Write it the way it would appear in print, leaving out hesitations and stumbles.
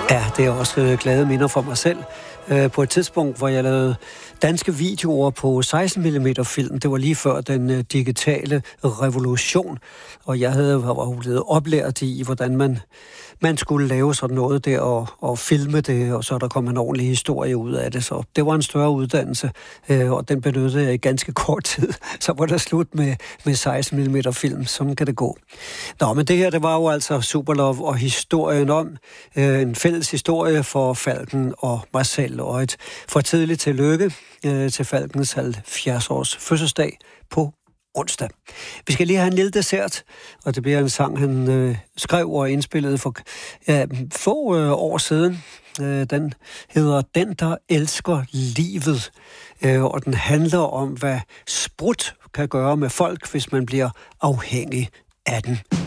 Ja, det er også glade minder for mig selv. På et tidspunkt, hvor jeg lavede danske videoer på 16 mm film. Det var lige før den digitale revolution, og jeg var blevet oplært i, hvordan man skulle lave sådan noget der og filme det, og så der kom en ordentlig historie ud af det. Så det var en større uddannelse, og den benyttede jeg i ganske kort tid. Så var der slut med 16 mm film. Sådan kan det gå. Nå, men det her, det var jo altså Superlove og historien om en fælles historie for Falken og mig selv, og et for tidligt tillykke til Falkens 70-års fødselsdag på onsdag. Vi skal lige have en lille dessert, og det bliver en sang, han skrev og indspillede for få år siden. Den hedder Den, der elsker livet, og den handler om, hvad sprut kan gøre med folk, hvis man bliver afhængig af den.